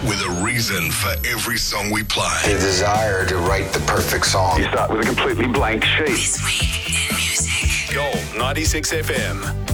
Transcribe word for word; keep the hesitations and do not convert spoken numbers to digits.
with a reason for every song we play. The desire to write the perfect song. You start with a completely blank sheet. This week in music. Gold ninety-six F M.